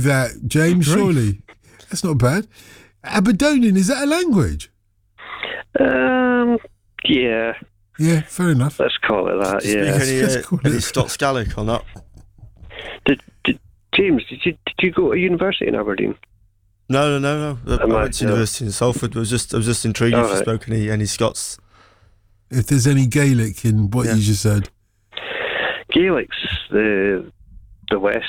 that, James, surely. That's not bad. Aberdonian, is that a language? Yeah. Yeah, fair enough. Let's call it that, Any Scots Gaelic or not? James, did you go to university in Aberdeen? No. I went to university in Salford. I was just intrigued if you spoke any Scots. If there's any Gaelic in what you just said. Gaelic's the West.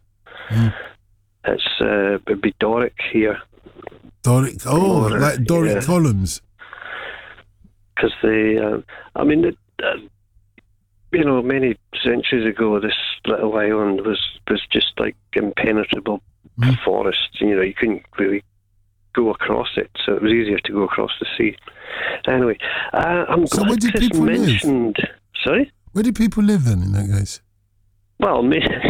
It's it'd be Doric here. Doric, like Doric columns. Because many centuries ago, this little island was just like impenetrable forest. You couldn't really go across it, so it was easier to go across the sea. Anyway, I'm glad where did Chris people mentioned. live? Sorry? Where do people live then, in that case? Well,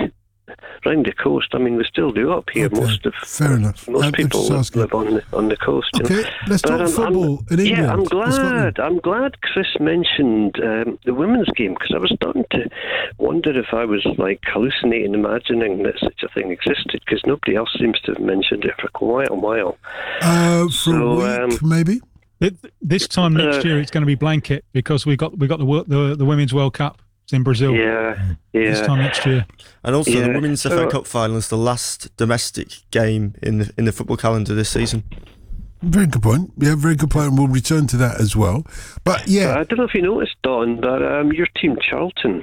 round the coast. I mean, we still do up here. Okay, fair enough. Most people live on the coast. Okay, let's talk football in England. Yeah, I'm glad Chris mentioned the women's game, because I was starting to wonder if I was like hallucinating, imagining that such a thing existed, because nobody else seems to have mentioned it for quite a while. For a week, maybe. This time next year, it's going to be blanket, because we got the Women's World Cup. It's in Brazil. Yeah. This time next year. And also the Women's FA Cup final is the last domestic game in the football calendar this season. Very good point. Yeah, very good point. And we'll return to that as well. But yeah, I don't know if you noticed, Don, but your team, Charlton,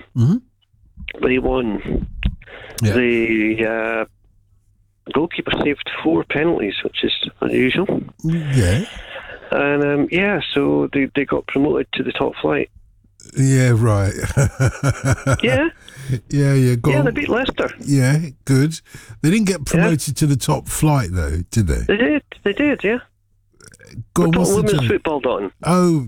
they won. Yeah. The goalkeeper saved 4 penalties, which is unusual. Yeah. And so they got promoted to the top flight. Yeah, right. Yeah. Yeah. Go on. They beat Leicester. Yeah, good. They didn't get promoted to the top flight, though, did they? They did, yeah. Go on, what's the women's football, Don. Oh,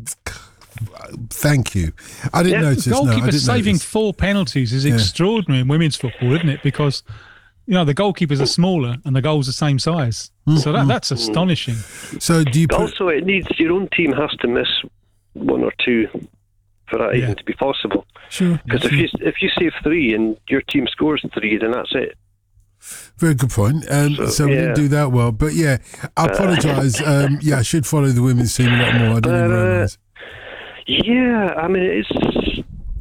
thank you. I didn't notice. Goalkeeper saving 4 penalties is extraordinary in women's football, isn't it? Because, the goalkeepers are smaller and the goals are the same size. So that's astonishing. So do you... Also, it needs... Your own team has to miss 1 or 2... for that even to be possible. Sure. Because if you save 3 and your team scores 3, then that's it. Very good point. So we didn't do that well. But I apologise. I should follow the women's team a lot more. I didn't even realise. Yeah, I mean, it's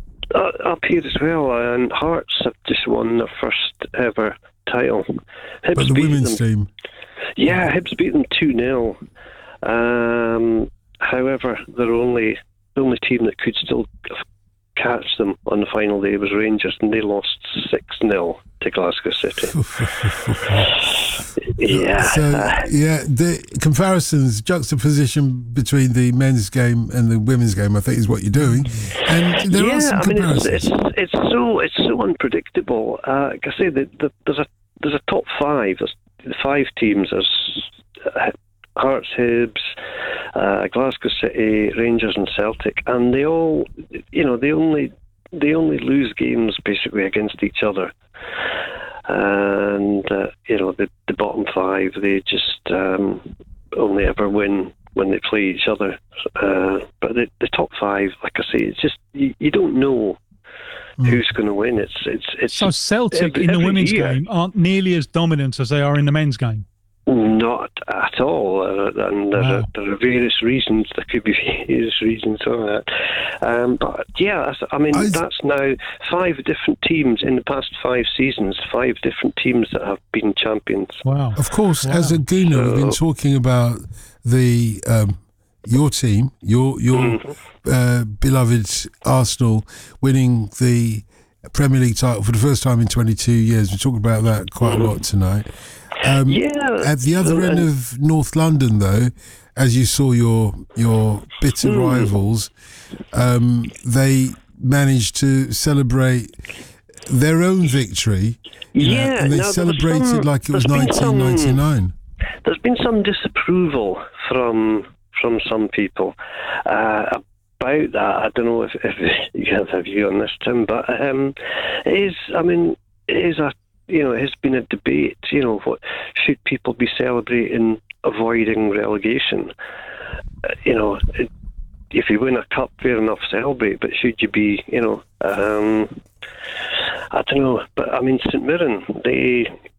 up here as well. And Hearts have just won their first ever title. Hibs but the women's team? Yeah, Hibs beat them 2-0. However, they're the only team that could still catch them on the final day was Rangers, and they lost 6-0 to Glasgow City. The comparisons, juxtaposition between the men's game and the women's game, I think, is what you're doing. And there are some comparisons. It's so unpredictable. Like I say, there's a top 5. There's the 5 teams. There's Hearts, Hibs, Glasgow City, Rangers and Celtic, and they all, they only lose games basically against each other. And, the bottom 5, they just only ever win when they play each other. But the top 5, like I say, it's just, you don't know who's going to win. It's so Celtic in the women's game aren't nearly as dominant as they are in the men's game. Not at all, and there are various reasons. There could be various reasons for that. But that's now 5 different teams in the past 5 seasons. 5 different teams that have been champions. Wow! Of course, as a Gooner, we've been talking about the your team, your beloved Arsenal winning the Premier League title for the first time in 22 years. We talked about that quite a lot tonight. At the other end of North London, though, as you saw your bitter rivals, they managed to celebrate their own victory. And they celebrated like it was 1999. There's been some disapproval from some people about that. I don't know if you have a view on this, Tim, but it has been a debate, what should people be celebrating avoiding relegation? If you win a cup, fair enough, celebrate, but should you be, I don't know. But I mean, St Mirren, they